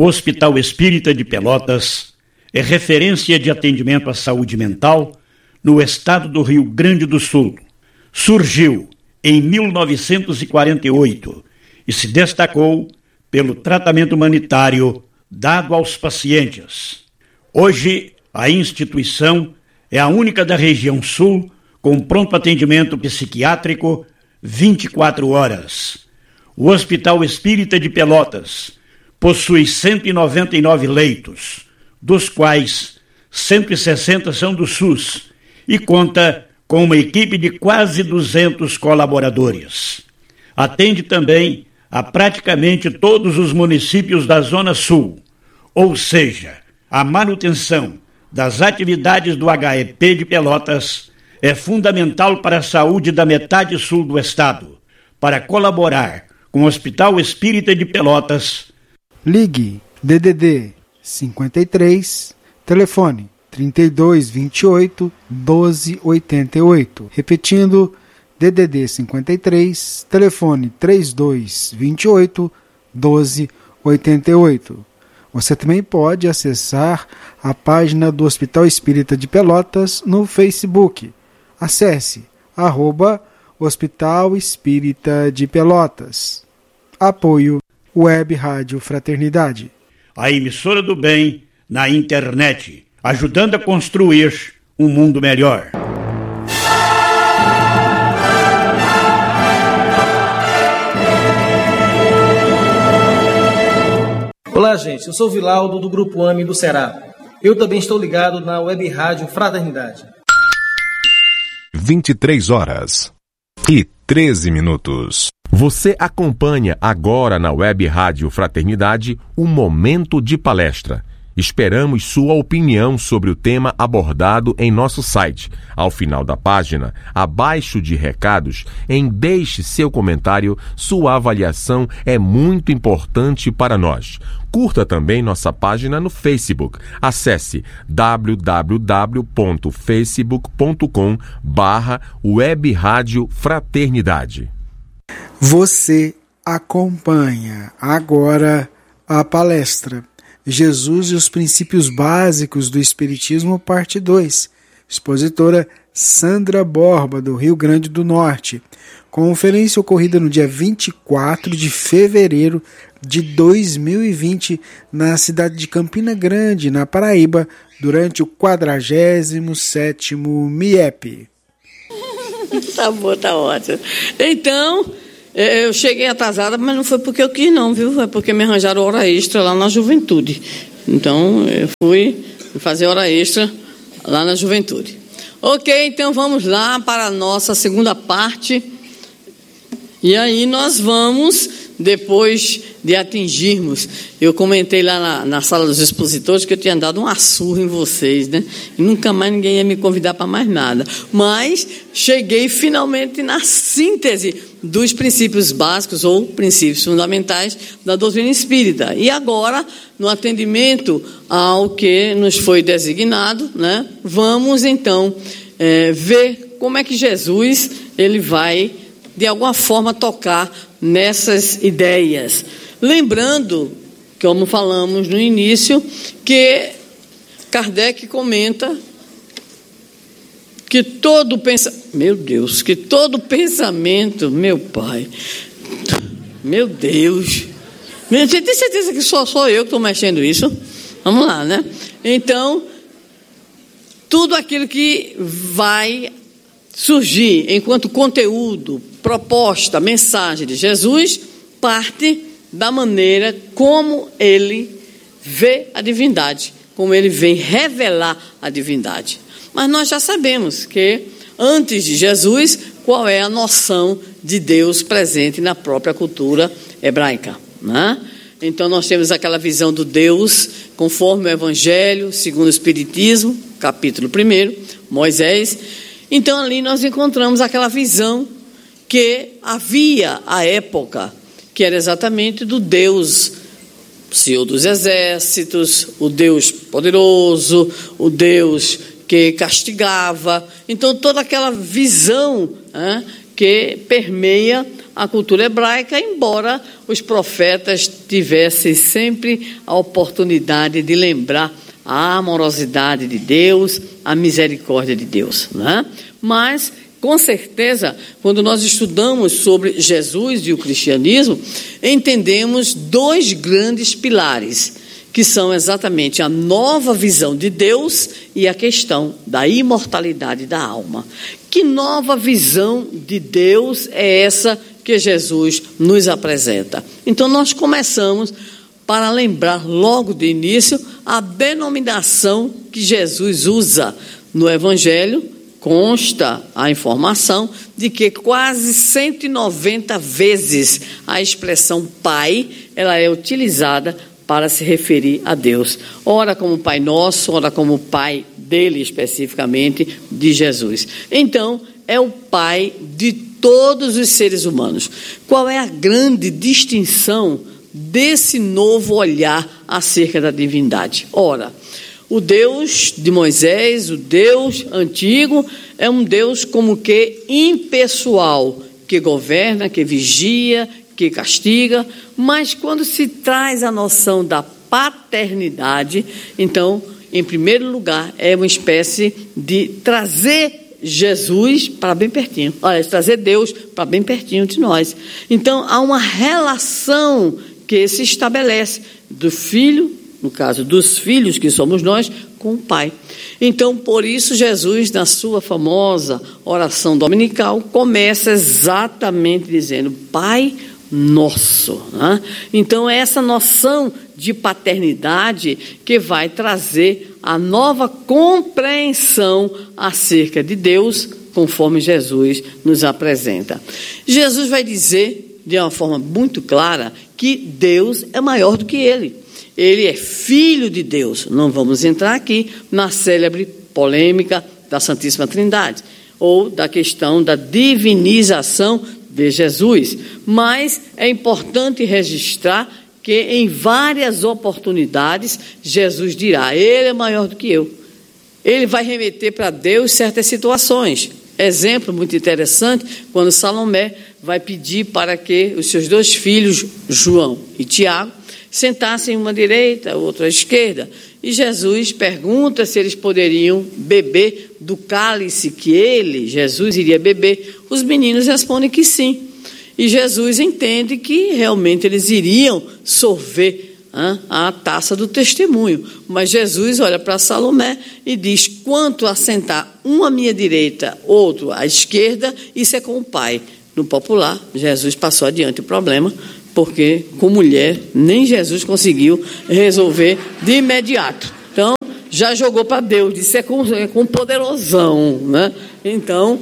O Hospital Espírita de Pelotas é referência de atendimento à saúde mental no estado do Rio Grande do Sul. Surgiu em 1948 e se destacou pelo tratamento humanitário dado aos pacientes. Hoje, a instituição é a única da região sul com pronto atendimento psiquiátrico 24 horas. O Hospital Espírita de Pelotas possui 199 leitos, dos quais 160 são do SUS, e conta com uma equipe de quase 200 colaboradores. Atende também a praticamente todos os municípios da Zona Sul, ou seja, a manutenção das atividades do HEP de Pelotas é fundamental para a saúde da metade sul do estado. Para colaborar com o Hospital Espírita de Pelotas, ligue DDD 53, telefone 3228 1288. Repetindo, DDD 53, telefone 3228 1288. Você também pode acessar a página do Hospital Espírita de Pelotas no Facebook. Acesse @Hospital Espírita de Pelotas. Apoio Web Rádio Fraternidade. A emissora do bem na internet, ajudando a construir um mundo melhor. Olá, gente. Eu sou o Vilaldo, do Grupo AME do Ceará. Eu também estou ligado na Web Rádio Fraternidade. 23h13. Você acompanha agora na Web Rádio Fraternidade um momento de palestra. Esperamos sua opinião sobre o tema abordado em nosso site. Ao final da página, abaixo de recados, deixe seu comentário. Sua avaliação é muito importante para nós. Curta também nossa página no Facebook. Acesse www.facebook.com/Web Rádio Fraternidade. Você acompanha agora a palestra Jesus e os Princípios Básicos do Espiritismo, parte 2. Expositora Sandra Borba, do Rio Grande do Norte. Conferência ocorrida no dia 24 de fevereiro de 2020, na cidade de Campina Grande, na Paraíba, durante o 47º MIEP. Tá bom, tá ótimo. Então, eu cheguei atrasada, mas não foi porque eu quis não, viu? Foi porque me arranjaram hora extra lá na Juventude. Então, eu fui fazer hora extra lá na Juventude. Ok, então vamos lá para a nossa segunda parte. E aí nós vamos, depois de atingirmos, eu comentei lá na sala dos expositores que eu tinha dado uma surra em vocês, né? E nunca mais ninguém ia me convidar para mais nada. Mas cheguei finalmente na síntese dos princípios básicos ou princípios fundamentais da doutrina espírita. E agora, no atendimento ao que nos foi designado, né, vamos então ver como é que Jesus ele vai, de alguma forma, tocar nessas ideias. Lembrando, como falamos no início, que Kardec comenta que todo pensamento, meu pai, meu Deus, você tem certeza que só sou eu que estou mexendo isso? Vamos lá, né? Então, tudo aquilo que vai surgir enquanto conteúdo, proposta, mensagem de Jesus, parte da maneira como ele vê a divindade, como ele vem revelar a divindade. Mas nós já sabemos que, antes de Jesus, qual é a noção de Deus presente na própria cultura hebraica, né? Então, nós temos aquela visão do Deus, conforme o Evangelho, segundo o Espiritismo, capítulo 1, Moisés. Então, ali nós encontramos aquela visão que havia à época, que era exatamente do Deus, Senhor dos Exércitos, o Deus poderoso, o Deus que castigava. Então, toda aquela visão que permeia a cultura hebraica, embora os profetas tivessem sempre a oportunidade de lembrar a amorosidade de Deus, a misericórdia de Deus, né? Mas, com certeza, quando nós estudamos sobre Jesus e o cristianismo, entendemos dois grandes pilares, que são exatamente a nova visão de Deus e a questão da imortalidade da alma. Que nova visão de Deus é essa que Jesus nos apresenta? Então, nós começamos para lembrar logo de início a denominação que Jesus usa no Evangelho. Consta a informação de que quase 190 vezes a expressão Pai, ela é utilizada para se referir a Deus. Ora como Pai Nosso, ora como Pai dele especificamente, de Jesus. Então, é o Pai de todos os seres humanos. Qual é a grande distinção desse novo olhar acerca da divindade? Ora, o Deus de Moisés, o Deus antigo, é um Deus como que impessoal, que governa, que vigia, que castiga, mas quando se traz a noção da paternidade, então, em primeiro lugar, é uma espécie de trazer Jesus para bem pertinho, trazer Deus para bem pertinho de nós. Então, há uma relação que se estabelece do filho, no caso dos filhos que somos nós, com o Pai. Então, por isso, Jesus, na sua famosa oração dominical, começa exatamente dizendo, Pai Nosso. Né? Então, é essa noção de paternidade que vai trazer a nova compreensão acerca de Deus, conforme Jesus nos apresenta. Jesus vai dizer, de uma forma muito clara, que Deus é maior do que ele. Ele é filho de Deus. Não vamos entrar aqui na célebre polêmica da Santíssima Trindade, ou da questão da divinização de Jesus. Mas é importante registrar que em várias oportunidades Jesus dirá, ele é maior do que eu. Ele vai remeter para Deus certas situações. Exemplo muito interessante, quando Salomé vai pedir para que os seus dois filhos, João e Tiago, sentassem uma à direita, outra à esquerda. E Jesus pergunta se eles poderiam beber do cálice que ele, Jesus, iria beber. Os meninos respondem que sim. E Jesus entende que realmente eles iriam sorver a taça do testemunho. Mas Jesus olha para Salomé e diz, quanto a sentar um à minha direita, outro à esquerda, isso é com o Pai. No popular, Jesus passou adiante o problema, porque com mulher nem Jesus conseguiu resolver de imediato. Então, já jogou para Deus, disse é com poderosão, né? Então,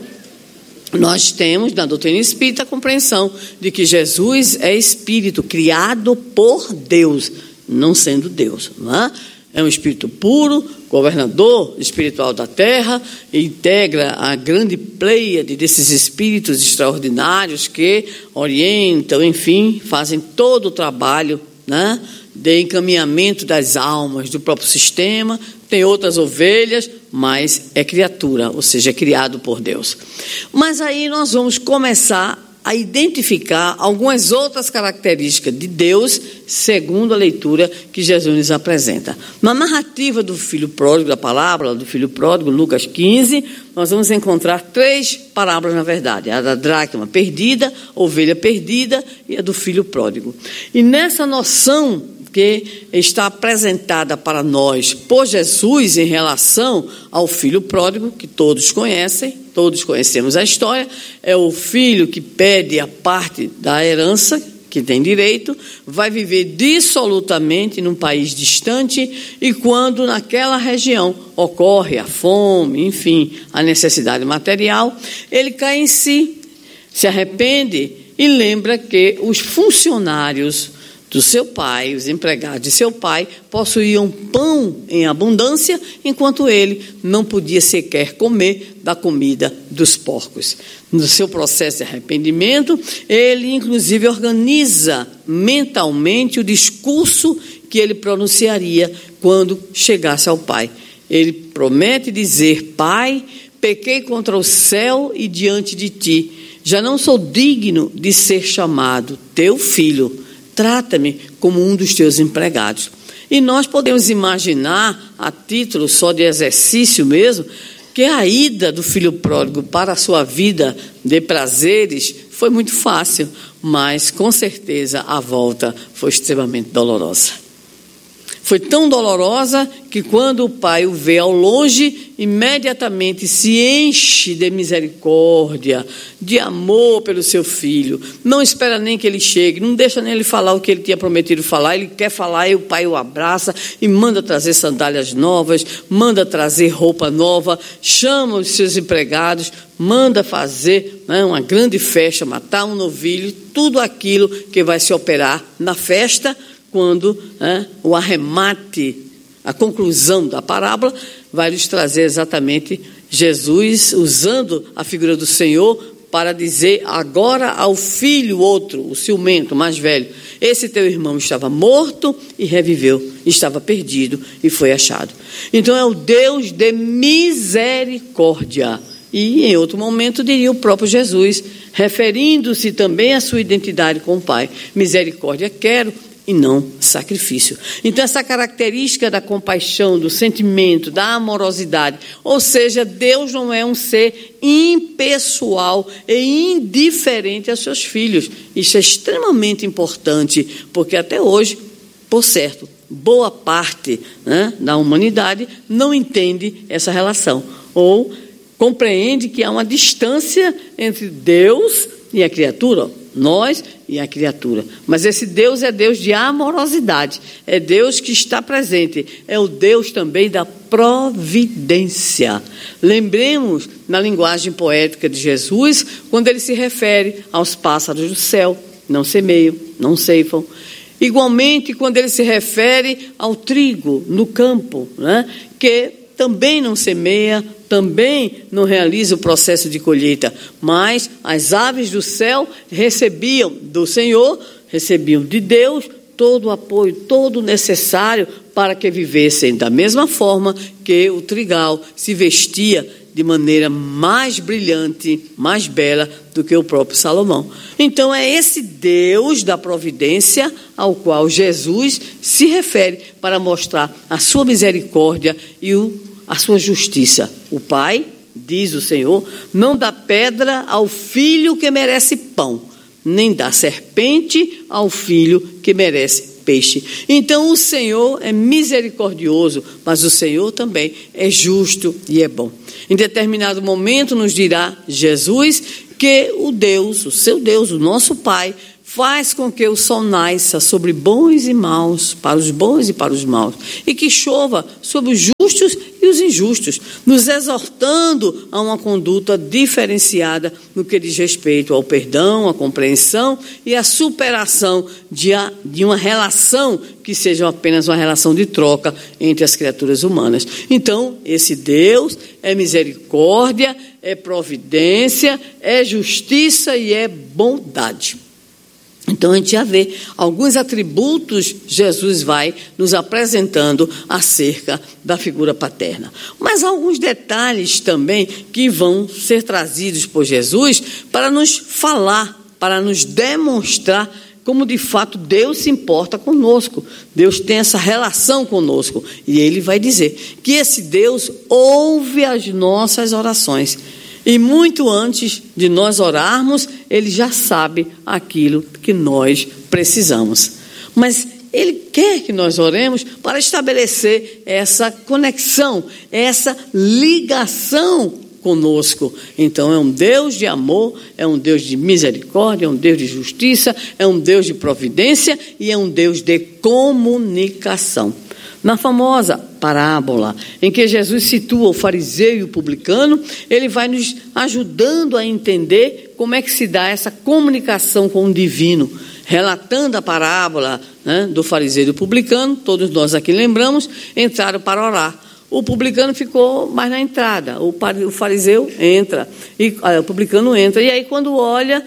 nós temos na doutrina espírita a compreensão de que Jesus é espírito criado por Deus, não sendo Deus, não é? É um espírito puro, governador espiritual da terra, e integra a grande pleiade desses espíritos extraordinários que orientam, enfim, fazem todo o trabalho, né, de encaminhamento das almas do próprio sistema. Tem outras ovelhas, mas é criatura, ou seja, é criado por Deus. Mas aí nós vamos começar a identificar algumas outras características de Deus, segundo a leitura que Jesus nos apresenta. Na narrativa do filho pródigo, da parábola do filho pródigo, Lucas 15, nós vamos encontrar 3 parábolas, na verdade. A da dracma perdida, a ovelha perdida e a do filho pródigo. E nessa noção que está apresentada para nós por Jesus em relação ao filho pródigo, que todos conhecem, todos conhecemos a história, é o filho que pede a parte da herança que tem direito, vai viver dissolutamente num país distante, e quando naquela região ocorre a fome, enfim, a necessidade material, ele cai em si, se arrepende e lembra que os funcionários do seu pai, os empregados de seu pai, possuíam pão em abundância, enquanto ele não podia sequer comer da comida dos porcos. No seu processo de arrependimento, ele inclusive organiza mentalmente o discurso que ele pronunciaria quando chegasse ao pai. Ele promete dizer, Pai, pequei contra o céu e diante de ti, já não sou digno de ser chamado teu filho, trata-me como um dos teus empregados. E nós podemos imaginar, a título só de exercício mesmo, que a ida do filho pródigo para a sua vida de prazeres foi muito fácil, mas com certeza a volta foi extremamente dolorosa. Foi tão dolorosa que quando o pai o vê ao longe, imediatamente se enche de misericórdia, de amor pelo seu filho. Não espera nem que ele chegue, não deixa nem ele falar o que ele tinha prometido falar. Ele quer falar e o pai o abraça e manda trazer sandálias novas, manda trazer roupa nova, chama os seus empregados, manda fazer uma grande festa, matar um novilho, tudo aquilo que vai se operar na festa, quando o arremate, a conclusão da parábola, vai nos trazer exatamente Jesus usando a figura do Senhor para dizer agora ao filho outro, o ciumento, mais velho, esse teu irmão estava morto e reviveu, estava perdido e foi achado. Então é o Deus de misericórdia. E em outro momento diria o próprio Jesus, referindo-se também à sua identidade com o Pai: misericórdia quero e não sacrifício. Então essa característica da compaixão, do sentimento, da amorosidade, ou seja, Deus não é um ser impessoal e indiferente aos seus filhos. Isso é extremamente importante, porque até hoje, por certo, boa parte da humanidade não entende essa relação, ou compreende que há uma distância entre Deus e a criatura, nós e a criatura. Mas esse Deus é Deus de amorosidade, é Deus que está presente, é o Deus também da providência. Lembremos na linguagem poética de Jesus, quando ele se refere aos pássaros do céu, não semeiam, não ceifam. Igualmente, quando ele se refere ao trigo no campo, que também não semeia, também não realiza o processo de colheita, mas as aves do céu recebiam do Senhor, recebiam de Deus todo o apoio, todo o necessário para que vivessem da mesma forma que o trigal se vestia de maneira mais brilhante, mais bela do que o próprio Salomão. Então é esse Deus da providência ao qual Jesus se refere para mostrar a sua misericórdia e a sua justiça. O Pai, diz o Senhor, não dá pedra ao filho que merece pão, nem dá serpente ao filho que merece peixe. Então o Senhor é misericordioso, mas o Senhor também é justo e é bom. Em determinado momento nos dirá Jesus que o Deus, o seu Deus, o nosso Pai, faz com que o sol nasça sobre bons e maus, para os bons e para os maus, e que chova sobre os justos e os injustos, nos exortando a uma conduta diferenciada no que diz respeito ao perdão, à compreensão e à superação de uma relação que seja apenas uma relação de troca entre as criaturas humanas. Então, esse Deus é misericórdia, é providência, é justiça e é bondade. Então, a gente já vê alguns atributos Jesus vai nos apresentando acerca da figura paterna. Mas há alguns detalhes também que vão ser trazidos por Jesus para nos falar, para nos demonstrar como de fato Deus se importa conosco. Deus tem essa relação conosco. E Ele vai dizer que esse Deus ouve as nossas orações. E muito antes de nós orarmos, Ele já sabe aquilo que nós precisamos. Mas Ele quer que nós oremos para estabelecer essa conexão, essa ligação conosco. Então é um Deus de amor, é um Deus de misericórdia, é um Deus de justiça, é um Deus de providência e é um Deus de comunicação. Na famosa parábola em que Jesus situa o fariseu e o publicano, ele vai nos ajudando a entender como é que se dá essa comunicação com o divino. Relatando a parábola do fariseu e do publicano, todos nós aqui lembramos, entraram para orar. O publicano ficou mais na entrada, o fariseu entra, o publicano entra. E aí quando olha,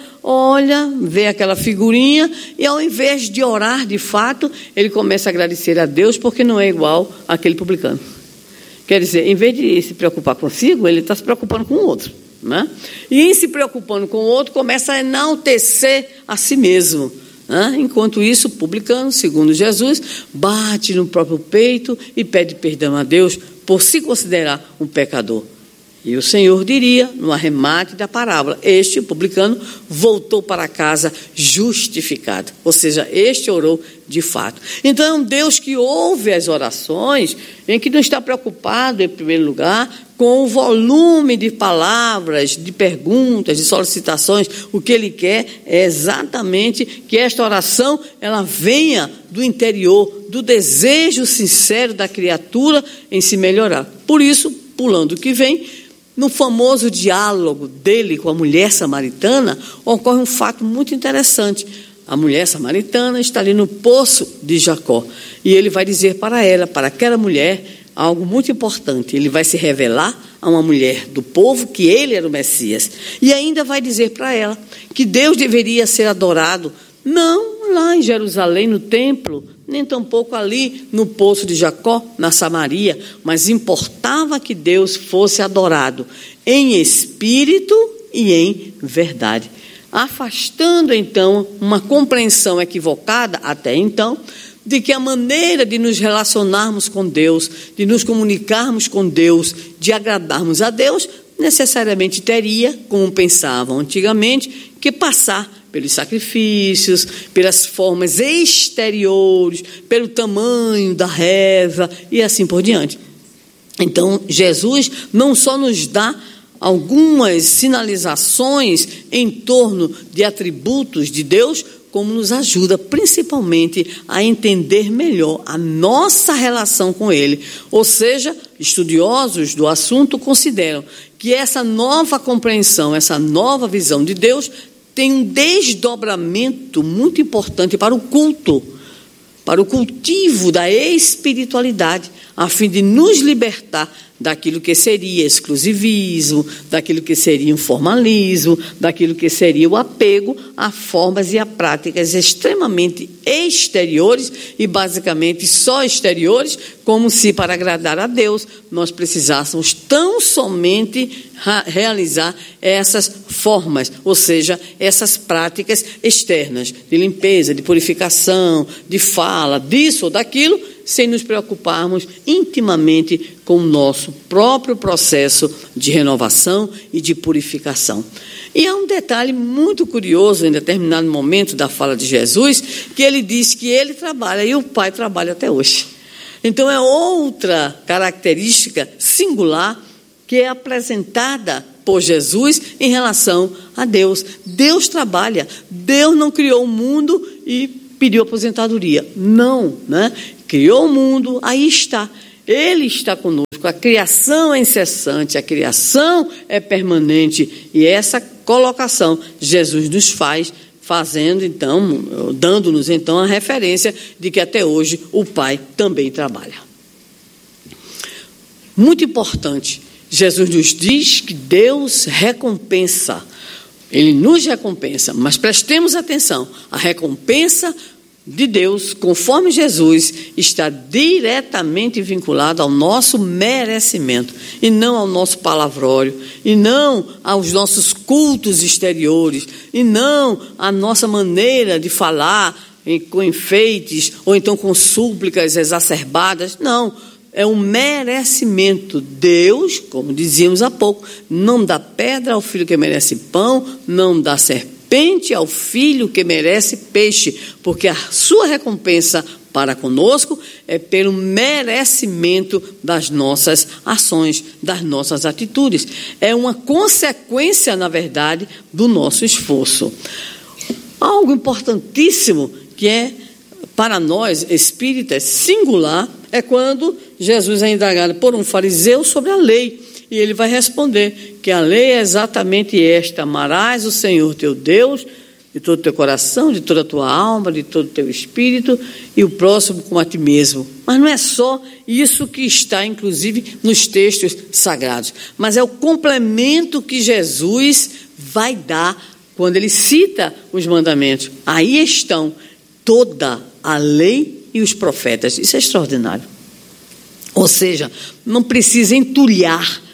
vê aquela figurinha e ao invés de orar de fato, ele começa a agradecer a Deus porque não é igual àquele publicano. Quer dizer, em vez de se preocupar consigo, ele está se preocupando com o outro. né? E em se preocupando com o outro, começa a enaltecer a si mesmo, né? Enquanto isso, o publicano, segundo Jesus, bate no próprio peito e pede perdão a Deus por se considerar um pecador. E o Senhor diria, no arremate da parábola, este publicano voltou para casa justificado. Ou seja, este orou de fato. Então é um Deus que ouve as orações, em que não está preocupado, em primeiro lugar, com o volume de palavras, de perguntas, de solicitações. O que Ele quer é exatamente que esta oração ela venha do interior, do desejo sincero da criatura em se melhorar. Por isso, pulando o que vem, no famoso diálogo dele com a mulher samaritana, ocorre um fato muito interessante. A mulher samaritana está ali no poço de Jacó. E ele vai dizer para ela, para aquela mulher, algo muito importante. Ele vai se revelar a uma mulher do povo que ele era o Messias. E ainda vai dizer para ela que Deus deveria ser adorado, não lá em Jerusalém, no templo, nem tampouco ali no poço de Jacó, na Samaria, mas importava que Deus fosse adorado em espírito e em verdade. Afastando, então, uma compreensão equivocada, até então, de que a maneira de nos relacionarmos com Deus, de nos comunicarmos com Deus, de agradarmos a Deus, necessariamente teria, como pensavam antigamente, que passar pelos sacrifícios, pelas formas exteriores, pelo tamanho da reza e assim por diante. Então, Jesus não só nos dá algumas sinalizações em torno de atributos de Deus, como nos ajuda principalmente a entender melhor a nossa relação com Ele. Ou seja, estudiosos do assunto consideram que essa nova compreensão, essa nova visão de Deus tem um desdobramento muito importante para o culto, para o cultivo da espiritualidade, a fim de nos libertar daquilo que seria exclusivismo, daquilo que seria um formalismo, daquilo que seria o apego a formas e a práticas extremamente exteriores e basicamente só exteriores, como se para agradar a Deus nós precisássemos tão somente realizar essas formas, ou seja, essas práticas externas de limpeza, de purificação, de fala, disso ou daquilo, sem nos preocuparmos intimamente com o nosso próprio processo de renovação e de purificação. E há um detalhe muito curioso em determinado momento da fala de Jesus, que ele diz que ele trabalha e o Pai trabalha até hoje. Então é outra característica singular que é apresentada por Jesus em relação a Deus. Deus trabalha, Deus não criou o mundo e pediu aposentadoria. Não, né? Criou o mundo, aí está. Ele está conosco. A criação é incessante, a criação é permanente. E essa colocação Jesus nos faz, fazendo então, dando-nos então a referência de que até hoje o Pai também trabalha. Muito importante, Jesus nos diz que Deus recompensa. Ele nos recompensa, mas prestemos atenção, a recompensa de Deus, conforme Jesus, está diretamente vinculado ao nosso merecimento, e não ao nosso palavrório, e não aos nossos cultos exteriores, e não à nossa maneira de falar com enfeites, ou então com súplicas exacerbadas. Não, é um merecimento. Deus, como dizíamos há pouco, não dá pedra ao filho que merece pão, não dá serpente ao filho que merece peixe, porque a sua recompensa para conosco é pelo merecimento das nossas ações, das nossas atitudes. É uma consequência, na verdade, do nosso esforço. Algo importantíssimo que é, para nós espíritas, singular, é quando Jesus é indagado por um fariseu sobre a lei. E ele vai responder que a lei é exatamente esta: amarás o Senhor teu Deus de todo o teu coração, de toda a tua alma, de todo o teu espírito, e o próximo como a ti mesmo. Mas não é só isso que está, inclusive, nos textos sagrados, mas é o complemento que Jesus vai dar quando ele cita os mandamentos. Aí estão toda a lei e os profetas. Isso é extraordinário. Ou seja, não precisa entulhar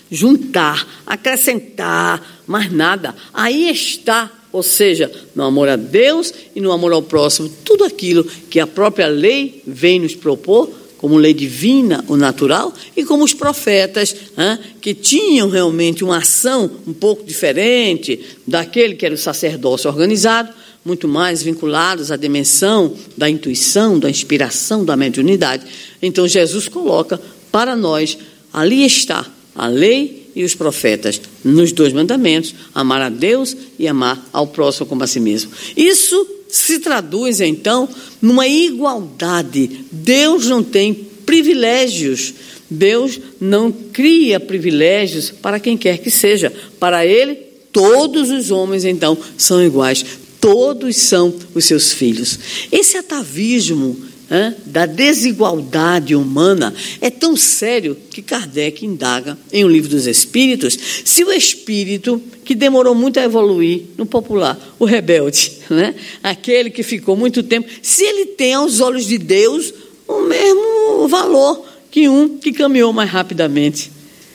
juntar, acrescentar, mais nada. Aí está, ou seja, no amor a Deus e no amor ao próximo, tudo aquilo que a própria lei vem nos propor, como lei divina, o natural, e como os profetas, que tinham realmente uma ação um pouco diferente daquele que era o sacerdócio organizado, muito mais vinculados à dimensão da intuição, da inspiração, da mediunidade. Então Jesus coloca para nós, ali está a lei e os profetas, nos 2 mandamentos, amar a Deus e amar ao próximo como a si mesmo. Isso se traduz, então, numa igualdade. Deus não tem privilégios. Deus não cria privilégios para quem quer que seja. Para Ele, todos os homens, então, são iguais. Todos são os seus filhos. Esse atavismo da desigualdade humana é tão sério que Kardec indaga em O Livro dos Espíritos se o espírito que demorou muito a evoluir, no popular, o rebelde, aquele que ficou muito tempo, se ele tem aos olhos de Deus o mesmo valor que um que caminhou mais rapidamente.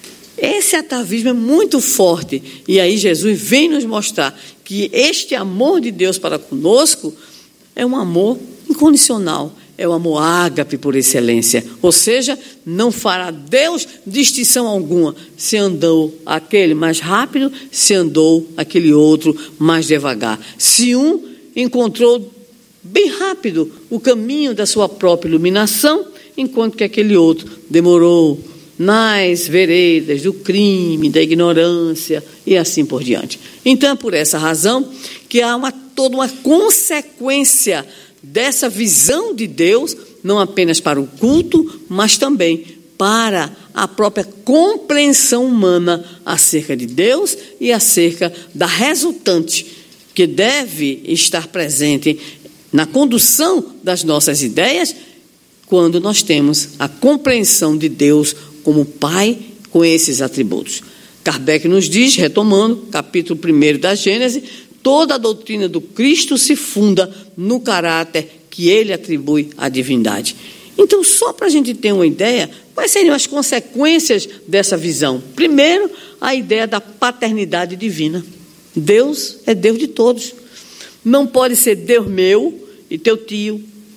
Esse atavismo é muito forte, e aí Jesus vem nos mostrar que este amor de Deus para conosco é um amor incondicional, é o amor ágape por excelência, ou seja, não fará Deus distinção alguma, se andou aquele mais rápido, se andou aquele outro mais devagar, se um encontrou bem rápido o caminho da sua própria iluminação, enquanto que aquele outro demorou nas veredas do crime, da ignorância e assim por diante. Então é por essa razão que há toda uma consequência dessa visão de Deus, não apenas para o culto, mas também para a própria compreensão humana acerca de Deus e acerca da resultante que deve estar presente na condução das nossas ideias quando nós temos a compreensão de Deus como Pai com esses atributos. Kardec nos diz, retomando, capítulo 1 da Gênesis, toda a doutrina do Cristo se funda no caráter que ele atribui à divindade. Então, só para a gente ter uma ideia, quais seriam as consequências dessa visão? Primeiro, a ideia da paternidade divina. Deus é Deus de todos. Não pode ser Deus meu e teu tio,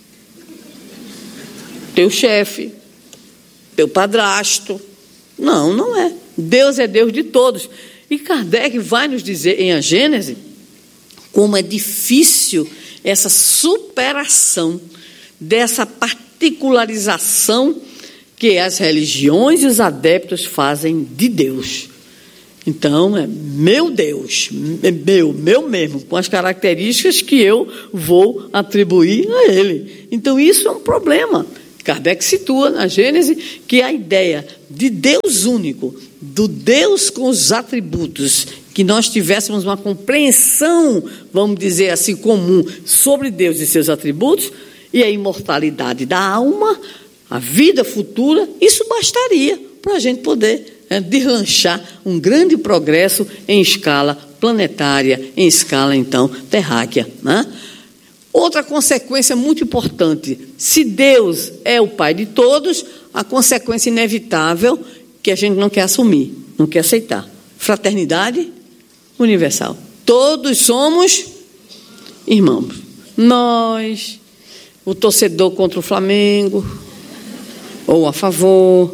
teu chefe, teu padrasto. Não, não é. Deus é Deus de todos. E Kardec vai nos dizer em A Gênese como é difícil essa superação dessa particularização que as religiões e os adeptos fazem de Deus. Então, é meu Deus, meu mesmo, com as características que eu vou atribuir a ele. Então, isso é um problema. Kardec situa na Gênese que a ideia de Deus único, do Deus com os atributos, que nós tivéssemos uma compreensão, vamos dizer assim, comum sobre Deus e seus atributos, e a imortalidade da alma, a vida futura, isso bastaria para a gente poder deslanchar um grande progresso em escala planetária, em escala, então, terráquea, Outra consequência muito importante, se Deus é o Pai de todos, a consequência inevitável que a gente não quer assumir, não quer aceitar. Fraternidade universal. Todos somos irmãos. Nós, o torcedor contra o Flamengo, ou a favor,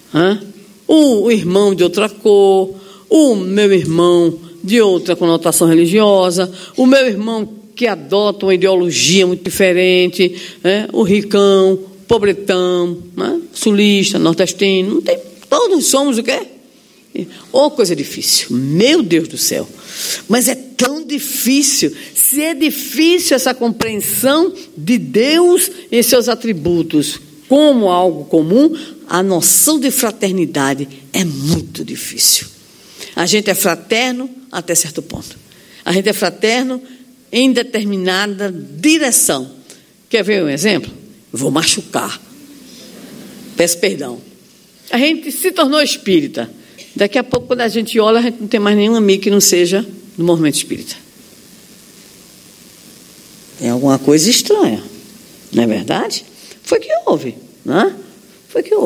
o irmão de outra cor, o meu irmão de outra conotação religiosa, o meu irmão que adota uma ideologia muito diferente, o ricão, o pobretão, sulista, nordestino, não tem, todos somos o quê? Oh, coisa difícil, meu Deus do céu, mas é tão difícil, se é difícil essa compreensão de Deus e seus atributos como algo comum, a noção de fraternidade é muito difícil. A gente é fraterno até certo ponto, a gente é fraterno em determinada direção. Quer ver um exemplo? Vou machucar, peço perdão. A gente se tornou espírita. Daqui a pouco, quando a gente olha, a gente não tem mais nenhum amigo que não seja do movimento espírita. Tem alguma coisa estranha, não é verdade? Foi que houve, não é? Foi que houve.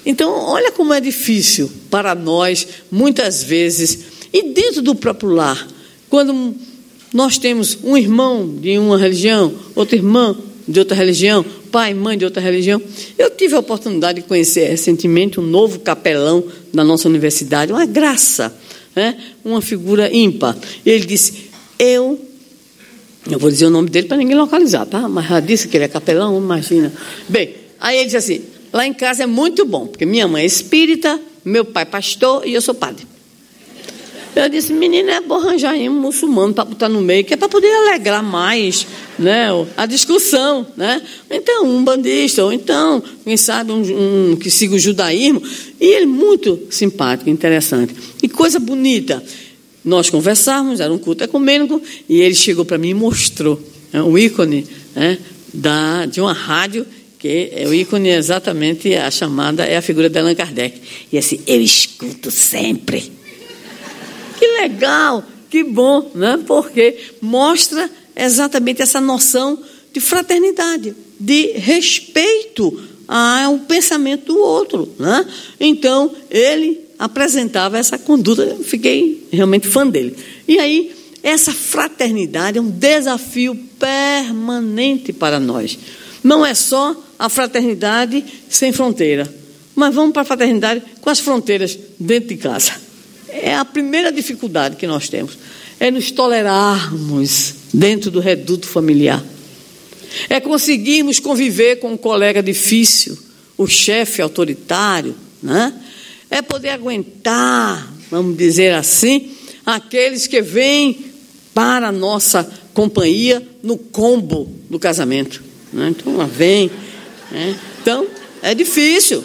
Então, olha como é difícil para nós, muitas vezes, e dentro do próprio lar, quando nós temos um irmão de uma religião, outra irmã de outra religião, pai e mãe de outra religião. Eu tive a oportunidade de conhecer recentemente um novo capelão da nossa universidade, uma graça, né? Uma figura ímpar. Ele disse, eu vou dizer o nome dele para ninguém localizar, tá? Mas já disse que ele é capelão, imagina. Bem, aí ele disse assim, lá em casa é muito bom, porque minha mãe é espírita, meu pai é pastor e eu sou padre. Eu disse, menina, é bom arranjar um muçulmano para botar no meio, que é para poder alegrar mais, né, a discussão, né? Então, um bandista, ou então, quem sabe, um que siga o judaísmo. E ele muito simpático, interessante. E coisa bonita, nós conversávamos, era um culto ecumênico, e ele chegou para mim e mostrou, né, um ícone, né, de uma rádio, que o ícone é exatamente a chamada, é a figura de Allan Kardec. E assim, eu escuto sempre. Que legal, que bom, né? Porque mostra exatamente essa noção de fraternidade, de respeito ao pensamento do outro, né? Então, ele apresentava essa conduta, eu fiquei realmente fã dele. E aí, essa fraternidade é um desafio permanente para nós. Não é só a fraternidade sem fronteira, mas vamos para a fraternidade com as fronteiras dentro de casa. É a primeira dificuldade que nós temos, é nos tolerarmos dentro do reduto familiar. É conseguirmos conviver com um colega difícil, o chefe autoritário, né? É poder aguentar, vamos dizer assim, aqueles que vêm para a nossa companhia no combo do casamento, né? Então, ela vem, né? Então, é difícil.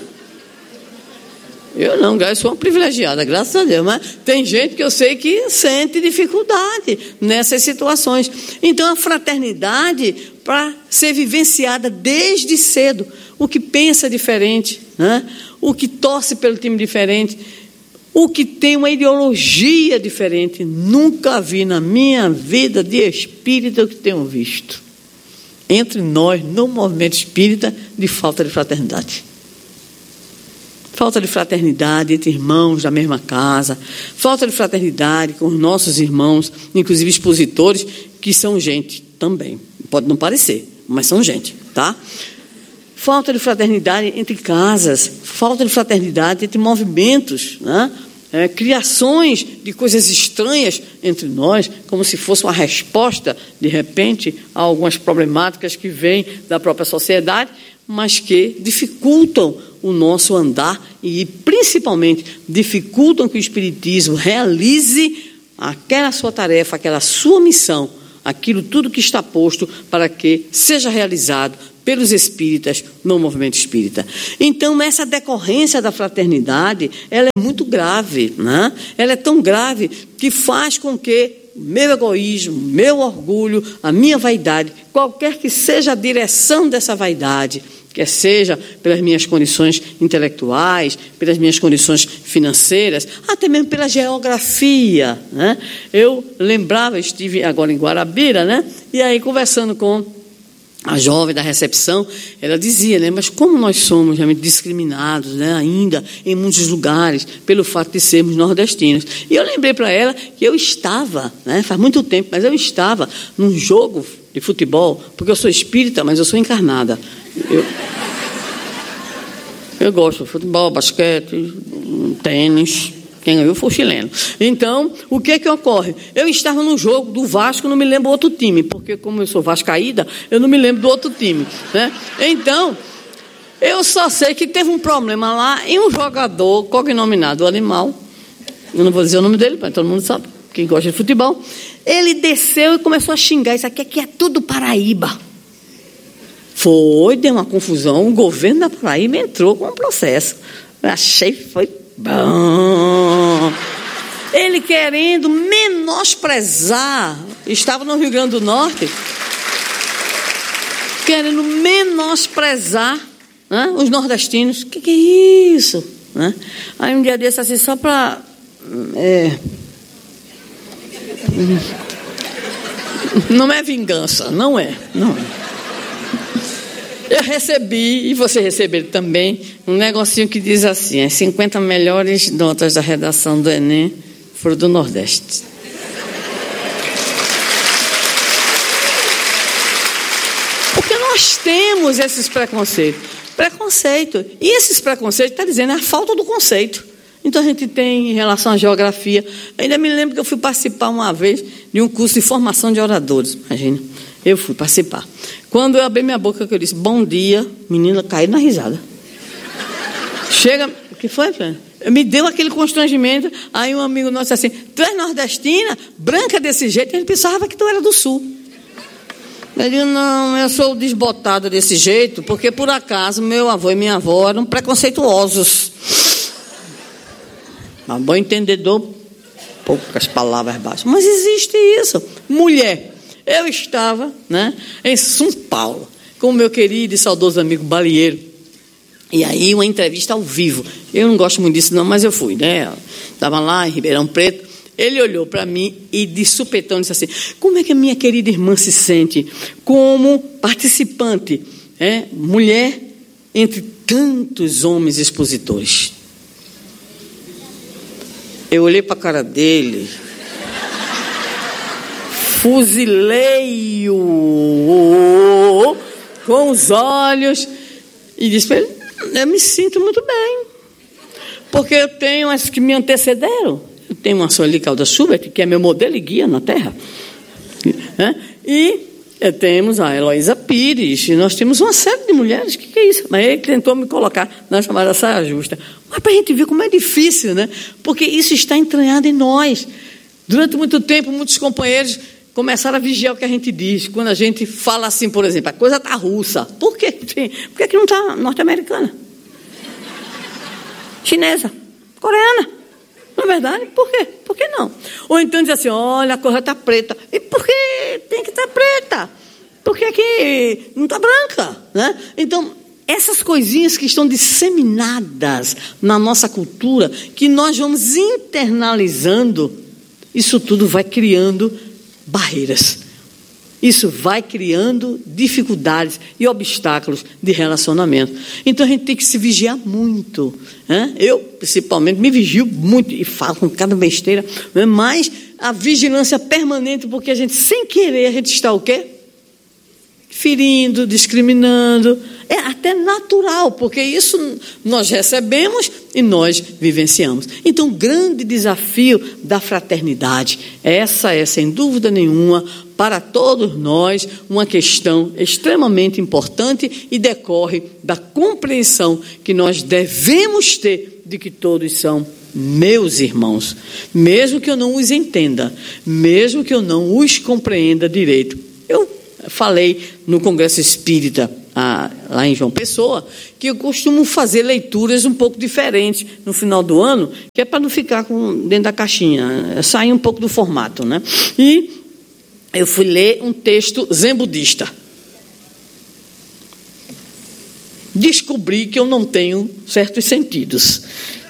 Eu não, eu sou uma privilegiada, graças a Deus, mas tem gente que eu sei que sente dificuldade nessas situações. Então, a fraternidade, para ser vivenciada desde cedo, o que pensa diferente, né? O que torce pelo time diferente, o que tem uma ideologia diferente, nunca vi na minha vida de espírita o que tenho visto entre nós, no movimento espírita, de falta de fraternidade. Falta de fraternidade entre irmãos da mesma casa, falta de fraternidade com os nossos irmãos, inclusive expositores, que são gente também. Pode não parecer, mas são gente, tá? Falta de fraternidade entre casas, falta de fraternidade entre movimentos, né? Criações de coisas estranhas entre nós, como se fosse uma resposta, de repente, a algumas problemáticas que vêm da própria sociedade, mas que dificultam o nosso andar e, principalmente, dificultam que o Espiritismo realize aquela sua tarefa, aquela sua missão, aquilo tudo que está posto para que seja realizado pelos espíritas no movimento espírita. Então, essa decorrência da fraternidade, ela é muito grave, né? Ela é tão grave que faz com que meu egoísmo, meu orgulho, a minha vaidade, qualquer que seja a direção dessa vaidade, quer seja pelas minhas condições intelectuais, pelas minhas condições financeiras, até mesmo pela geografia, né? Eu lembrava, estive agora em Guarabira, né? E aí conversando com a jovem da recepção, ela dizia, né, mas como nós somos realmente discriminados, né, ainda em muitos lugares, pelo fato de sermos nordestinos. E eu lembrei para ela que eu estava, né, faz muito tempo, mas eu estava num jogo de futebol, porque eu sou espírita, mas eu sou encarnada. Eu gosto de futebol, basquete, tênis. Quem ganhou foi o chileno. Então, o que ocorre? Eu estava no jogo do Vasco, não me lembro outro time, porque como eu sou vascaída, eu não me lembro do outro time, né? Então, eu só sei que teve um problema lá e um jogador cognominado Animal, eu não vou dizer o nome dele, mas todo mundo sabe, quem gosta de futebol, ele desceu e começou a xingar, isso aqui é tudo Paraíba. Deu uma confusão, o governo da Paraíba entrou com um processo. Eu achei que foi bom. Ele querendo menosprezar, estava no Rio Grande do Norte, querendo menosprezar, né, os nordestinos. O que é isso? Né? Aí um dia desse, assim, só para... não é vingança, não é. Eu recebi, e você receberam também, um negocinho que diz assim: as 50 melhores notas da redação do Enem foram do Nordeste. Porque nós temos esses preconceitos. E esses preconceitos, está dizendo, é a falta do conceito. Então a gente tem em relação à geografia. Ainda me lembro que eu fui participar uma vez de um curso de formação de oradores. Imagina, eu fui participar. Quando eu abri minha boca, que eu disse, bom dia, menina caiu na risada. Chega, o que foi, filho? Me deu aquele constrangimento. Aí um amigo nosso disse assim, tu és nordestina, branca desse jeito, a gente pensava que tu era do sul. Eu digo, não, eu sou desbotado desse jeito, porque por acaso meu avô e minha avó eram preconceituosos. Mas bom entendedor, poucas palavras baixas. Mas existe isso. Mulher, eu estava, em São Paulo, com o meu querido e saudoso amigo Balieiro. E aí uma entrevista ao vivo. Eu não gosto muito disso não, mas eu fui, Estava lá em Ribeirão Preto. Ele olhou para mim e de supetão disse assim, como é que a minha querida irmã se sente como participante, mulher entre tantos homens expositores? Eu olhei para a cara dele, fuzilei-o com os olhos e disse para ele, eu me sinto muito bem, porque eu tenho as que me antecederam. Eu tenho uma Sueli Caldas Schubert, que é meu modelo e guia na Terra. E temos a Heloísa Pires, e nós temos uma série de mulheres, que é isso? Mas ele tentou me colocar na chamada saia justa. Mas para a gente ver como é difícil, porque isso está entranhado em nós. Durante muito tempo, muitos companheiros começaram a vigiar o que a gente diz. Quando a gente fala assim, por exemplo, a coisa está russa. Por quê? Por que não está norte-americana? Chinesa? Coreana? Não é verdade? Por quê? Por que não? Ou então diz assim, olha, a cor está preta. E por que tem que estar preta? Por que aqui não está branca? Então, essas coisinhas que estão disseminadas na nossa cultura, que nós vamos internalizando, isso tudo vai criando barreiras. Isso vai criando dificuldades e obstáculos de relacionamento. Então a gente tem que se vigiar muito. Eu, principalmente, me vigio muito e falo com cada besteira, mas a vigilância permanente, porque a gente, sem querer, a gente está o quê? Ferindo, discriminando. É até natural, porque isso nós recebemos e nós vivenciamos. Então, o grande desafio da fraternidade, essa é, sem dúvida nenhuma, para todos nós, uma questão extremamente importante e decorre da compreensão que nós devemos ter de que todos são meus irmãos, mesmo que eu não os entenda, mesmo que eu não os compreenda direito. Eu falei no Congresso Espírita, lá em João Pessoa, que eu costumo fazer leituras um pouco diferentes no final do ano, que é para não ficar dentro da caixinha, sair um pouco do formato, E eu fui ler um texto zen budista. Descobri que eu não tenho certos sentidos.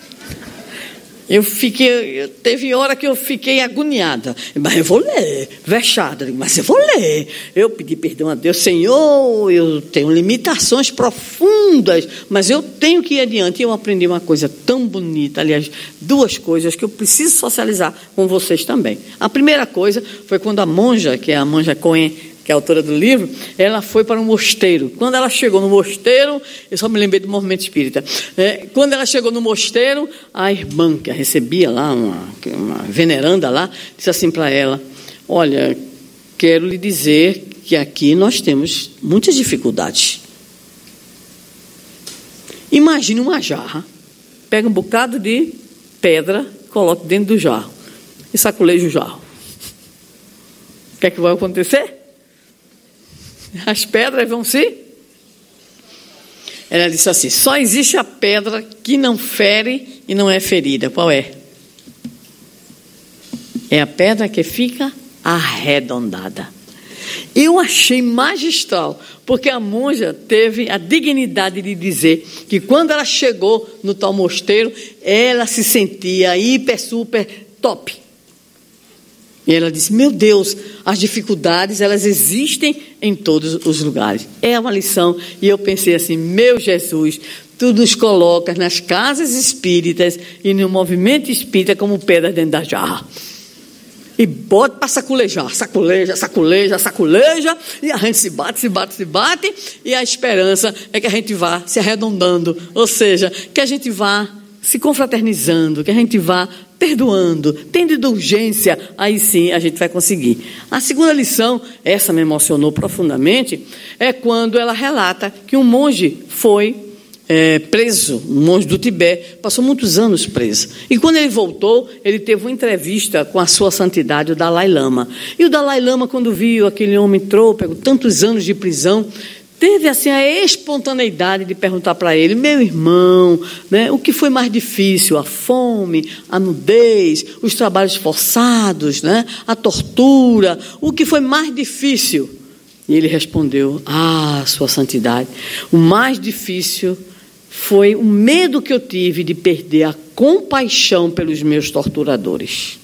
Teve hora que eu fiquei agoniada, mas eu vou ler, vexada, mas eu vou ler. Eu pedi perdão a Deus, Senhor, eu tenho limitações profundas, mas eu tenho que ir adiante. E eu aprendi uma coisa tão bonita, aliás, duas coisas que eu preciso socializar com vocês também. A primeira coisa foi quando a monja, que é a monja Cohen, que é a autora do livro, ela foi para um mosteiro. Quando ela chegou no mosteiro, eu só me lembrei do movimento espírita, quando ela chegou no mosteiro, a irmã que a recebia lá, uma veneranda lá, disse assim para ela, olha, quero lhe dizer que aqui nós temos muitas dificuldades. Imagine uma jarra, pega um bocado de pedra, coloca dentro do jarro e saculeja o jarro. O que é que vai acontecer? As pedras vão se... Ela disse assim, só existe a pedra que não fere e não é ferida. Qual é? É a pedra que fica arredondada. Eu achei magistral, porque a monja teve a dignidade de dizer que quando ela chegou no tal mosteiro, ela se sentia hiper, super top. E ela disse, meu Deus, as dificuldades, elas existem em todos os lugares. É uma lição. E eu pensei assim, meu Jesus, tu nos colocas nas casas espíritas e no movimento espírita como pedra dentro da jarra. E bota para saculejar, saculeja, e a gente se bate, e a esperança é que a gente vá se arredondando, ou seja, que a gente vá se confraternizando, que a gente vá perdoando, tendo indulgência, aí sim a gente vai conseguir. A segunda lição, essa me emocionou profundamente, é quando ela relata que um monge foi preso, um monge do Tibete, passou muitos anos preso. E quando ele voltou, ele teve uma entrevista com a sua santidade, o Dalai Lama. E o Dalai Lama, quando viu aquele homem trôpego, tantos anos de prisão, teve assim a espontaneidade de perguntar para ele, meu irmão, né, o que foi mais difícil? A fome, a nudez, os trabalhos forçados, né, a tortura, o que foi mais difícil? E ele respondeu, sua santidade, o mais difícil foi o medo que eu tive de perder a compaixão pelos meus torturadores.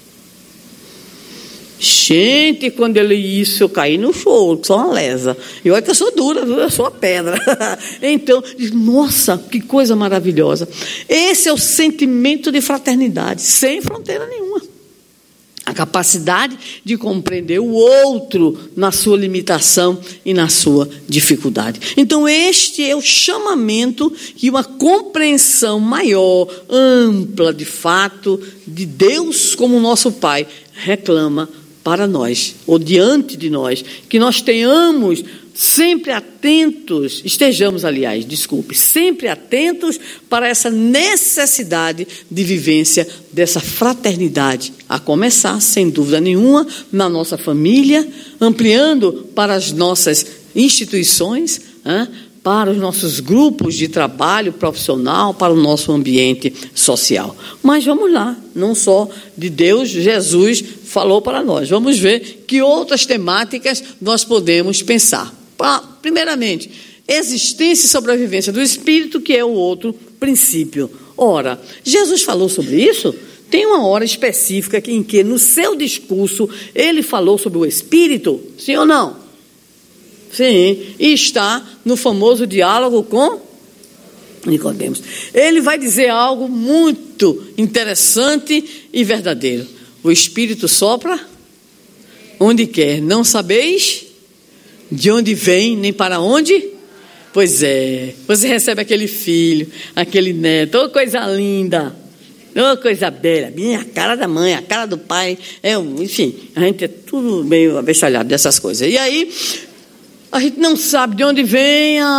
Gente, quando eu li isso, eu caí no choro, sou uma lesa. E olha que eu sou dura, eu sou uma pedra. Então, nossa, que coisa maravilhosa. Esse é o sentimento de fraternidade, sem fronteira nenhuma. A capacidade de compreender o outro na sua limitação e na sua dificuldade. Então, este é o chamamento e uma compreensão maior, ampla, de fato, de Deus como nosso Pai, reclama para nós, ou diante de nós, que nós tenhamos sempre atentos, sempre atentos para essa necessidade de vivência dessa fraternidade, a começar, sem dúvida nenhuma, na nossa família, ampliando para as nossas instituições, para os nossos grupos de trabalho profissional, para o nosso ambiente social. Mas vamos lá, não só de Deus, Jesus falou para nós. Vamos ver que outras temáticas nós podemos pensar. Primeiramente, existência e sobrevivência do espírito, que é o outro princípio. Ora, Jesus falou sobre isso? Tem uma hora específica em que, no seu discurso, ele falou sobre o espírito? Sim ou não? Sim. E está no famoso diálogo com Nicodemos. Ele vai dizer algo muito interessante e verdadeiro. O espírito sopra onde quer. Não sabeis de onde vem, nem para onde? Pois é, você recebe aquele filho, aquele neto, oh, coisa linda, oh, coisa bela, bem a cara da mãe, a cara do pai, enfim, a gente é tudo meio abestalhado dessas coisas. E aí, a gente não sabe de onde vem a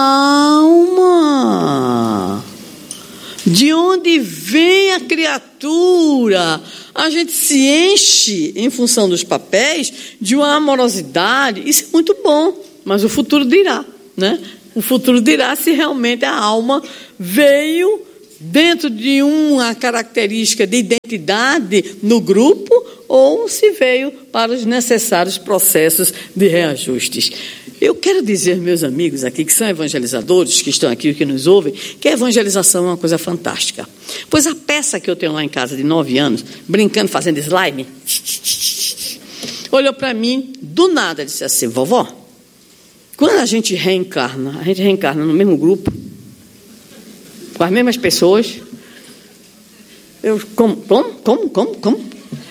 alma, de onde vem a criatura. A gente se enche, em função dos papéis, de uma amorosidade. Isso é muito bom, mas o futuro dirá, né? O futuro dirá se realmente a alma veio dentro de uma característica de identidade no grupo ou se veio para os necessários processos de reajustes. Eu quero dizer, meus amigos aqui, que são evangelizadores, que estão aqui e que nos ouvem, que a evangelização é uma coisa fantástica. Pois a peça que eu tenho lá em casa de 9 anos, brincando, fazendo slime, olhou para mim, do nada, disse assim, vovó, quando a gente reencarna no mesmo grupo, com as mesmas pessoas, eu, como?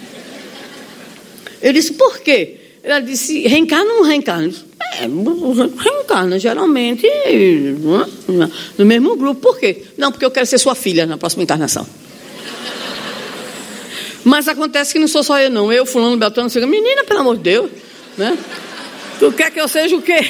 Eu disse, por quê? Ela disse, reencarna ou não reencarna? Reencarna, geralmente, no mesmo grupo. Por quê? Não, porque eu quero ser sua filha na próxima encarnação. Mas acontece que não sou só eu, não. Eu, fulano, Beltrano, menina, pelo amor de Deus, né? Tu quer que eu seja o quê?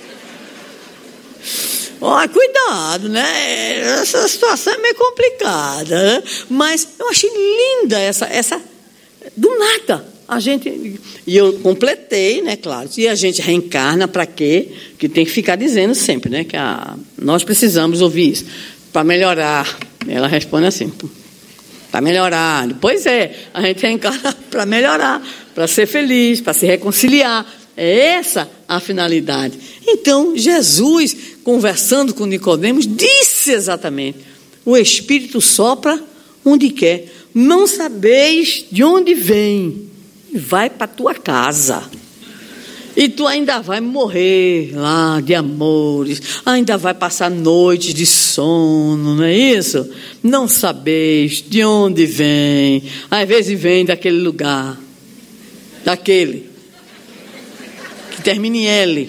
Olha, cuidado, né? Essa situação é meio complicada, né? Mas eu achei linda essa do nada. E eu completei, né, claro, e a gente reencarna para quê? Que tem que ficar dizendo sempre, né, que nós precisamos ouvir isso, para melhorar. Ela responde assim, para melhorar. Pois é, a gente reencarna para melhorar, para ser feliz, para se reconciliar. É essa a finalidade. Então, Jesus, conversando com Nicodemos, disse exatamente, o Espírito sopra onde quer. Não sabeis de onde vem vai para tua casa. E tu ainda vai morrer lá de amores, ainda vai passar noites de sono, não é isso? Não sabeis de onde vem, às vezes vem daquele lugar, daquele, que termina em L,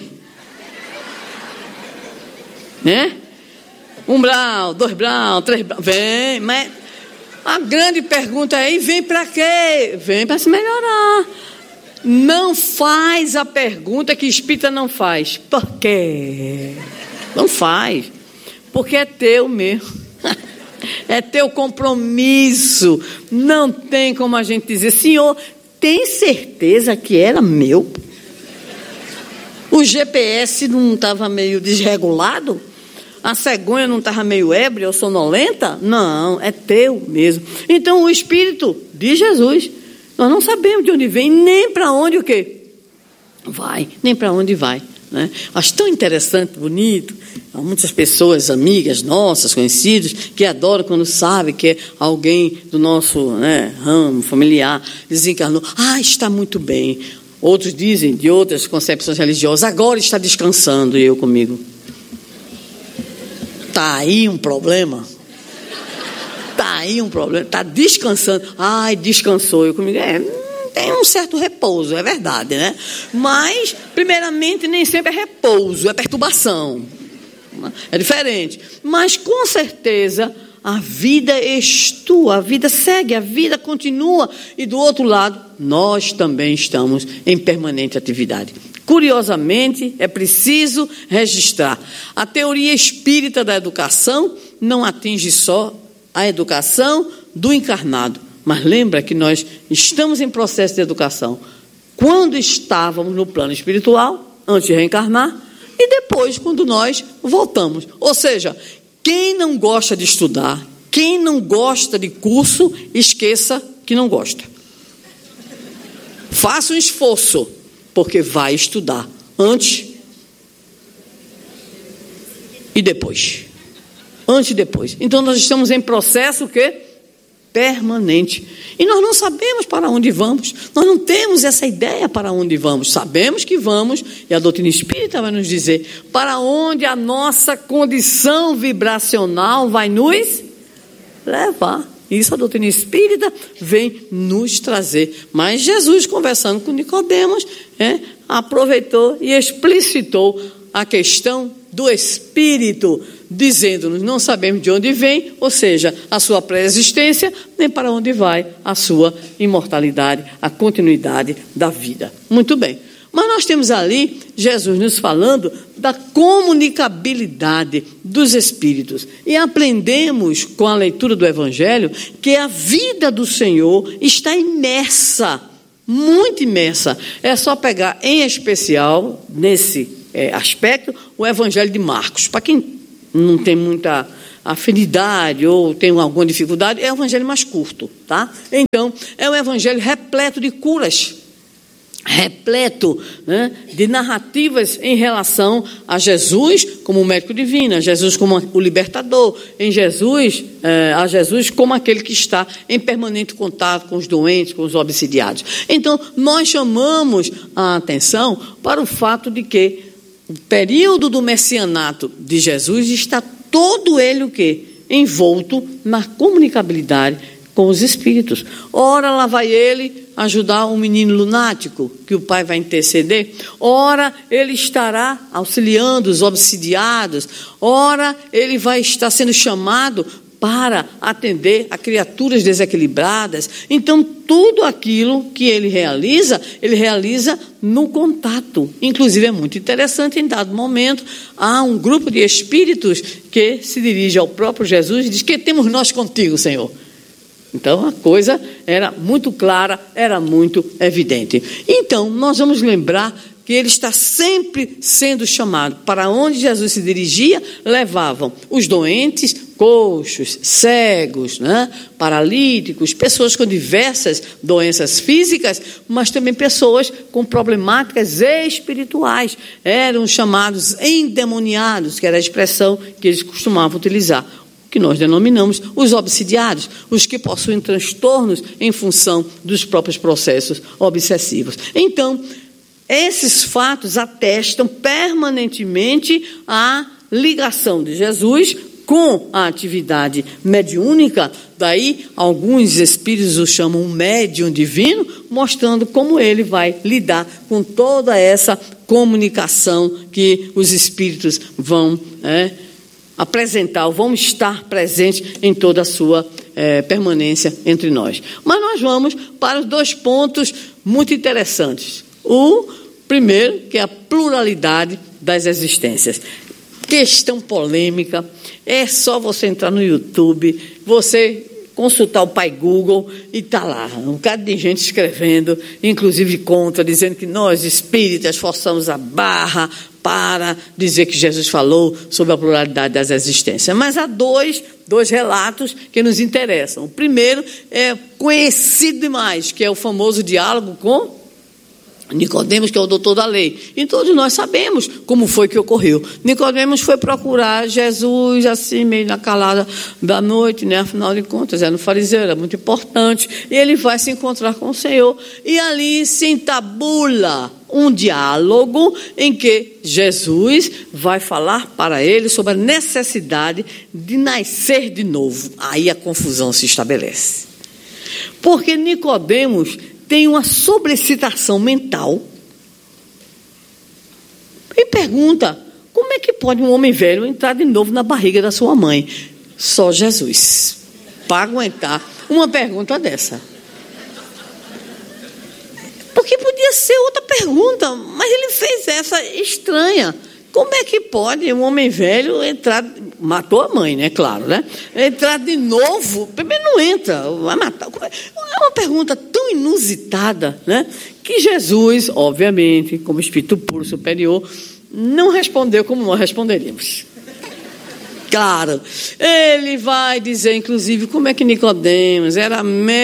né? 1 brau, 2 brau, 3 brau, vem, mas a grande pergunta é, e vem para quê? Vem para se melhorar. Não faz a pergunta que espírita não faz. Por quê? Não faz. Porque é teu mesmo. É teu compromisso. Não tem como a gente dizer, Senhor, tem certeza que era meu? O GPS não estava meio desregulado? A cegonha não estava meio ébria ou sonolenta? Não, é teu mesmo. Então o Espírito de Jesus, nós não sabemos de onde vem, nem para onde o quê? Vai, nem para onde vai. Né? Acho tão interessante, bonito. Há muitas pessoas, amigas nossas, conhecidos, que adoram quando sabem que alguém do nosso ramo familiar desencarnou. Está muito bem. Outros dizem, de outras concepções religiosas, agora está descansando, e eu comigo. Está aí um problema. Está aí um problema. Está descansando. Descansou. Eu comigo. Tem um certo repouso, é verdade, né? Mas, primeiramente, nem sempre é repouso, é perturbação. É diferente. Mas, com certeza, a vida a vida segue, a vida continua. E, do outro lado, nós também estamos em permanente atividade. Curiosamente, é preciso registrar. A teoria espírita da educação não atinge só a educação do encarnado, mas lembra que nós estamos em processo de educação quando estávamos no plano espiritual, antes de reencarnar, e depois quando nós voltamos. Ou seja, quem não gosta de estudar, quem não gosta de curso, esqueça que não gosta. Faça um esforço, porque vai estudar antes e depois. Antes e depois. Então, nós estamos em processo permanente. E nós não sabemos para onde vamos. Nós não temos essa ideia para onde vamos. Sabemos que vamos, e a doutrina espírita vai nos dizer para onde a nossa condição vibracional vai nos levar. Isso a doutrina espírita vem nos trazer. Mas Jesus, conversando com Nicodemos, aproveitou e explicitou a questão do Espírito, dizendo-nos, não sabemos de onde vem, ou seja, a sua pré-existência, nem para onde vai a sua imortalidade, a continuidade da vida. Muito bem. Mas nós temos ali Jesus nos falando da comunicabilidade dos Espíritos. E aprendemos com a leitura do Evangelho que a vida do Senhor está imersa, muito imersa. É só pegar, em especial, nesse aspecto, o Evangelho de Marcos. Para quem não tem muita afinidade ou tem alguma dificuldade, é o Evangelho mais curto, tá? Então, é um Evangelho repleto de curas, repleto de narrativas em relação a Jesus como o médico divino, a Jesus como o libertador, a Jesus como aquele que está em permanente contato com os doentes, com os obsidiados. Então, nós chamamos a atenção para o fato de que o período do messianato de Jesus está todo ele envolto na comunicabilidade com os espíritos. Ora, lá vai ele ajudar um menino lunático, que o pai vai interceder. Ora, ele estará auxiliando os obsidiados. Ora, ele vai estar sendo chamado para atender a criaturas desequilibradas. Então, tudo aquilo que ele realiza no contato. Inclusive, é muito interessante, em dado momento, há um grupo de espíritos que se dirige ao próprio Jesus e diz: que temos nós contigo, Senhor? Então, a coisa era muito clara, era muito evidente. Então, nós vamos lembrar que ele está sempre sendo chamado. Para onde Jesus se dirigia, levavam os doentes, coxos, cegos, paralíticos, pessoas com diversas doenças físicas, mas também pessoas com problemáticas espirituais. Eram chamados endemoniados, que era a expressão que eles costumavam utilizar. que nós denominamos os obsidiados, os que possuem transtornos em função dos próprios processos obsessivos. Então, esses fatos atestam permanentemente a ligação de Jesus com a atividade mediúnica. Daí, alguns espíritos o chamam médium divino, mostrando como ele vai lidar com toda essa comunicação que os espíritos vão apresentar, vão estar presentes em toda a sua permanência entre nós. Mas nós vamos para os 2 pontos muito interessantes. O primeiro, que é a pluralidade das existências. Questão polêmica, é só você entrar no YouTube, você consultar o pai Google e está lá, um bocado de gente escrevendo, inclusive contra, dizendo que nós espíritas forçamos a barra para dizer que Jesus falou sobre a pluralidade das existências. Mas há dois relatos que nos interessam. O primeiro é conhecido demais, que é o famoso diálogo com Nicodemos, que é o doutor da lei. E todos nós sabemos como foi que ocorreu. Nicodemos foi procurar Jesus, assim, meio na calada da noite, né? Afinal de contas, era um fariseu, era muito importante. E ele vai se encontrar com o Senhor. E ali se entabula um diálogo em que Jesus vai falar para ele sobre a necessidade de nascer de novo. Aí a confusão se estabelece. Porque Nicodemos tem uma sobrecitação mental e pergunta: como é que pode um homem velho entrar de novo na barriga da sua mãe? Só Jesus para aguentar uma pergunta dessa. Porque podia ser outra pergunta, mas ele fez essa estranha. Como é que pode um homem velho entrar... Matou a mãe, né? Claro, né? Entrar de novo... Primeiro não entra, vai matar. É uma pergunta tão inusitada, né? Que Jesus, obviamente, como espírito puro superior, não respondeu como nós responderíamos. Claro, ele vai dizer, inclusive, como é que Nicodemos era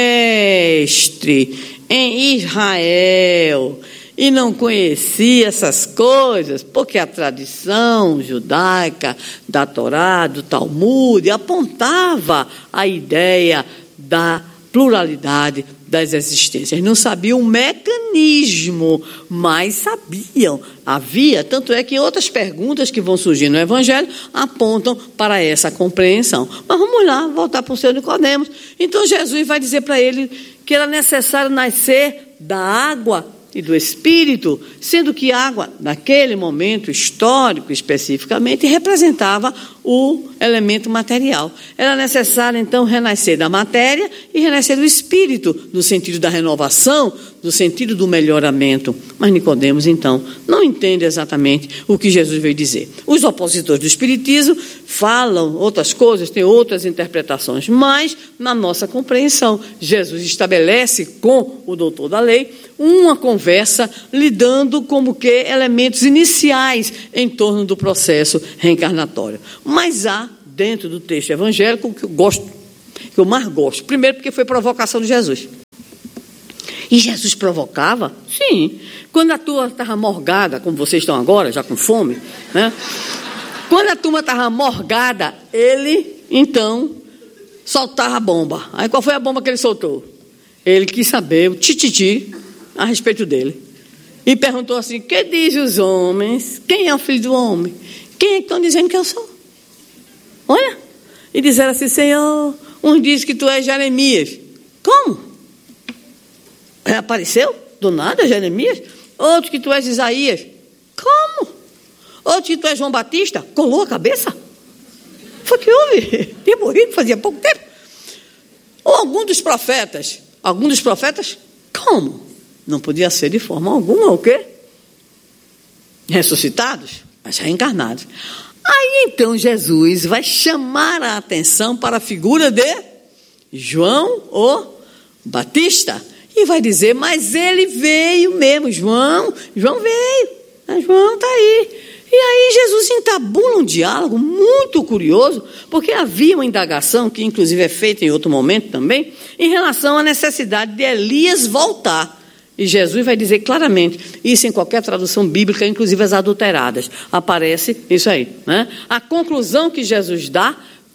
mestre em Israel e não conhecia essas coisas, porque a tradição judaica da Torá, do Talmud, apontava a ideia da pluralidade das existências. Não sabiam o mecanismo, mas sabiam. Havia, tanto é que outras perguntas que vão surgir no Evangelho apontam para essa compreensão. Mas vamos lá, voltar para o seu Nicodemos. Então Jesus vai dizer para ele que era necessário nascer da água e do Espírito, sendo que água, naquele momento histórico especificamente, representava o elemento material. Era necessário, então, renascer da matéria e renascer do Espírito, no sentido da renovação, no sentido do melhoramento. Mas Nicodemos, então, não entende exatamente o que Jesus veio dizer. Os opositores do Espiritismo falam outras coisas, têm outras interpretações, mas, na nossa compreensão, Jesus estabelece com o doutor da lei uma conversa lidando como que elementos iniciais em torno do processo reencarnatório. Mas há, dentro do texto evangélico, que eu mais gosto. Primeiro, porque foi provocação de Jesus. E Jesus provocava? Sim. Quando a turma estava morgada, como vocês estão agora, já com fome, né? Quando a turma estava morgada, ele, então, soltava a bomba. Aí qual foi a bomba que ele soltou? Ele quis saber o tititi a respeito dele. E perguntou assim: que dizem os homens? Quem é o filho do homem? Quem é que estão dizendo que eu sou? Olha. E disseram assim: Senhor, uns dizem que tu és Jeremias. Como? Reapareceu? Do nada, Jeremias? Outros que tu és Isaías. Como? Outros que tu és João Batista. Colou a cabeça? Foi que houve. Tinha morrido fazia pouco tempo. Ou algum dos profetas. Algum dos profetas? Como? Não podia ser de forma alguma o quê? Ressuscitados, mas reencarnados. Aí então Jesus vai chamar a atenção para a figura de João o Batista. E vai dizer: mas ele veio mesmo, João veio, João está aí. E aí Jesus entabula um diálogo muito curioso, porque havia uma indagação, que inclusive é feita em outro momento também, em relação à necessidade de Elias voltar. E Jesus vai dizer claramente, isso em qualquer tradução bíblica, inclusive as adulteradas, aparece isso aí, né? A conclusão que Jesus dá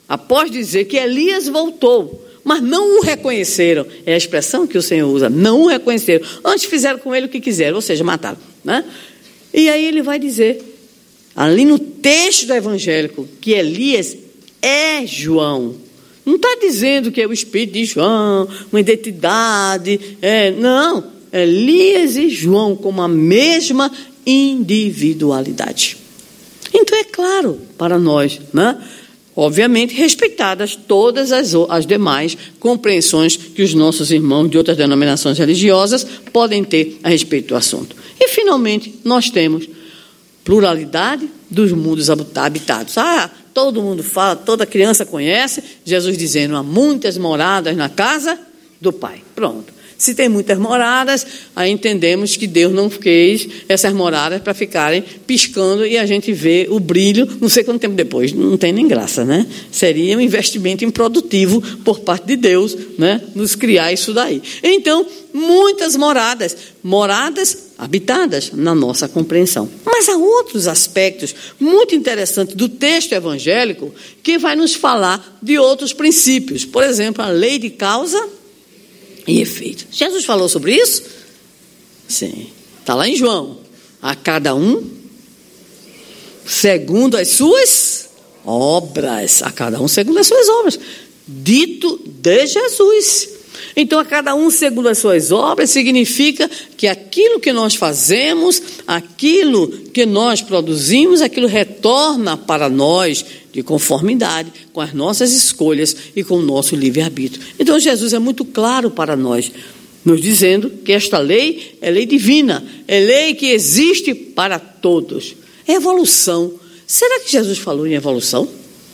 após dizer que Elias voltou, mas não o reconheceram. É a expressão que o Senhor usa, não o reconheceram. Antes fizeram com ele o que quiseram, ou seja, mataram, né? E aí ele vai dizer, ali no texto do evangélico, que Elias é João. Não está dizendo que é o espírito de João, uma identidade. Não, Elias e João com a mesma individualidade. Então é claro para nós, né? Obviamente respeitadas todas as demais compreensões que os nossos irmãos de outras denominações religiosas podem ter a respeito do assunto. E finalmente nós temos pluralidade dos mundos habitados. Todo mundo fala, toda criança conhece, Jesus dizendo, há muitas moradas na casa do Pai. Pronto. Se tem muitas moradas, aí entendemos que Deus não fez essas moradas para ficarem piscando e a gente vê o brilho, não sei quanto tempo depois. Não tem nem graça, né? Seria um investimento improdutivo por parte de Deus, né? Nos criar isso daí. Então, muitas moradas habitadas na nossa compreensão. Mas há outros aspectos muito interessantes do texto evangélico que vai nos falar de outros princípios. Por exemplo, a lei de causa e efeito. Jesus falou sobre isso? Sim. Está lá em João. A cada um segundo as suas obras. A cada um segundo as suas obras. Dito de Jesus. Então, a cada um segundo as suas obras significa que aquilo que nós fazemos, aquilo que nós produzimos, aquilo retorna para nós de conformidade com as nossas escolhas e com o nosso livre-arbítrio. Então, Jesus é muito claro para nós, nos dizendo que esta lei é lei divina, é lei que existe para todos. É evolução. Será que Jesus falou em evolução?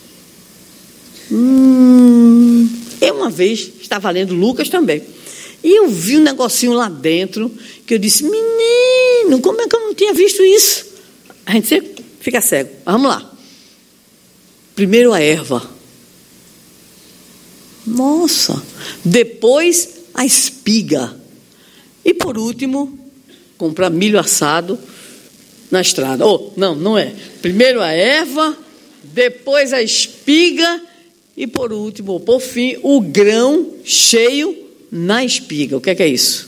Eu uma vez estava lendo Lucas também, e eu vi um negocinho lá dentro, que eu disse, menino, como é que eu não tinha visto isso? A gente fica cego. Vamos lá. Primeiro a erva. Nossa. Depois a espiga. E por último, comprar milho assado na estrada. Não é. Primeiro a erva, depois a espiga e por último, por fim, o grão cheio na espiga. O que é isso?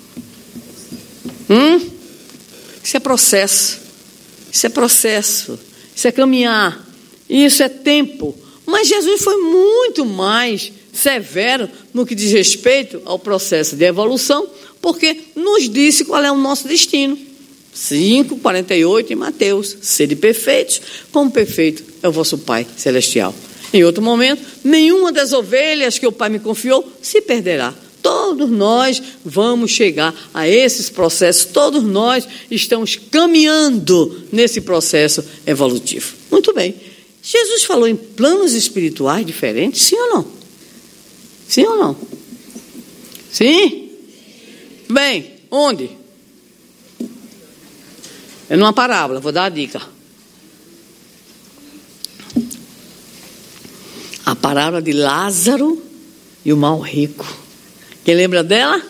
Isso é processo. Isso é processo. Isso é caminhar. Isso é tempo. Mas Jesus foi muito mais severo no que diz respeito ao processo de evolução, porque nos disse qual é o nosso destino. 5:48 em Mateus. Sede perfeitos, como perfeito é o vosso Pai celestial. Em outro momento, nenhuma das ovelhas que o Pai me confiou se perderá. Todos nós vamos chegar a esses processos, todos nós estamos caminhando nesse processo evolutivo. Muito bem. Jesus falou em planos espirituais diferentes, sim ou não? Sim ou não? Sim? Bem, onde? É numa parábola, vou dar a dica. A parábola de Lázaro e o mal rico. Quem lembra dela?